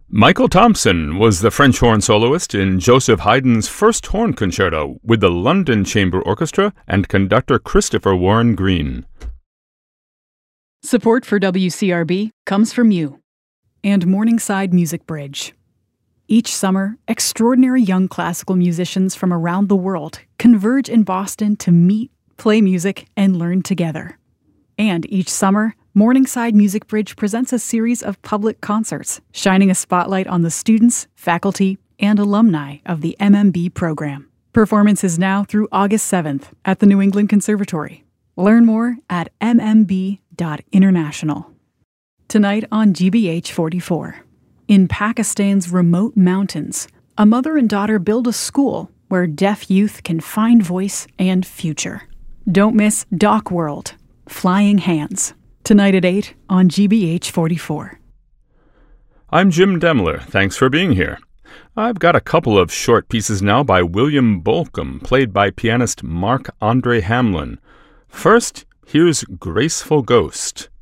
Michael Thompson was the French horn soloist in Joseph Haydn's first horn concerto with the London Chamber Orchestra and conductor Christopher Warren Green. Support for WCRB comes from you and Morningside Music Bridge. Each summer, extraordinary young classical musicians from around the world converge in Boston to meet, play music, and learn together. And each summer, Morningside Music Bridge presents a series of public concerts, shining a spotlight on the students, faculty, and alumni of the MMB program. Performance is now through August 7th at the New England Conservatory. Learn more at mmb.international. Tonight on GBH 44. In Pakistan's remote mountains, a mother and daughter build a school where deaf youth can find voice and future. Don't miss Doc World, Flying Hands. Tonight at 8 on GBH 44. I'm Jim Demler. Thanks for being here. I've got a couple of short pieces now by William Bolcom, played by pianist Marc-Andre Hamelin. First, here's Graceful Ghost.